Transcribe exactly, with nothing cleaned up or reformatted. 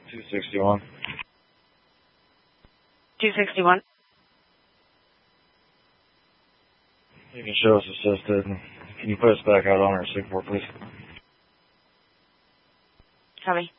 two sixty-one. two sixty-one. You can show us assisted. Can you put us back out on our sick board, please? Copy.